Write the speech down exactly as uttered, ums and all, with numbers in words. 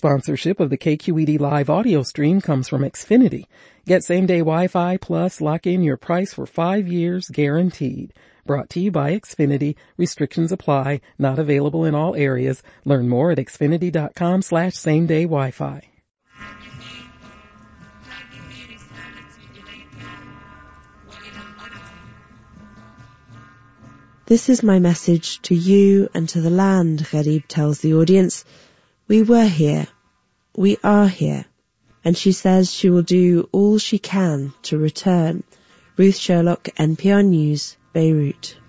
Sponsorship of the K Q E D live audio stream comes from Xfinity. Get same-day Wi-Fi plus lock in your price for five years guaranteed. Brought to you by Xfinity. Restrictions apply. Not available in all areas. Learn more at xfinity.com slash same-day Wi-Fi. This is my message to you and to the land, Gharib tells the audience. We were here. We are here. And she says she will do all she can to return. Ruth Sherlock, N P R News, Beirut.